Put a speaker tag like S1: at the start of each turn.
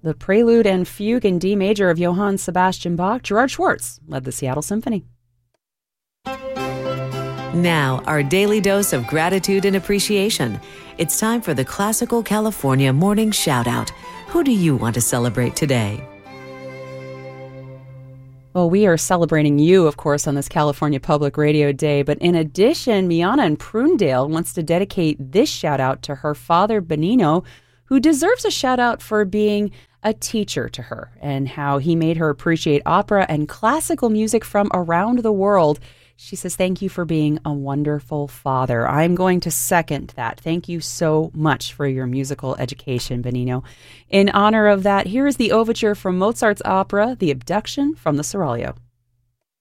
S1: The Prelude and Fugue in D major of Johann Sebastian Bach. Gerard Schwartz led the Seattle Symphony.
S2: Now, our daily dose of gratitude and appreciation. It's time for the Classical California Morning Shout-Out. Who do you want to celebrate today?
S1: Well, we are celebrating you, of course, on this California Public Radio Day. But in addition, Miana in Prunedale wants to dedicate this shout-out to her father, Benino, who deserves a shout-out for being a teacher to her and how he made her appreciate opera and classical music from around the world. She says, thank you for being a wonderful father. I'm going to second that. Thank you so much for your musical education, Benino. In honor of that, here is the overture from Mozart's opera, The Abduction from the Seraglio.